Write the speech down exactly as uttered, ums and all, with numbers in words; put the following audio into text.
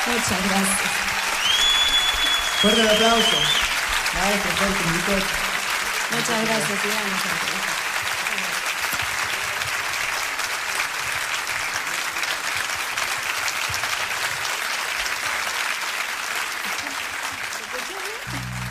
Muchas gracias. Fuerte el aplauso. Maestro, fuerte, un Muchas gracias, Iván.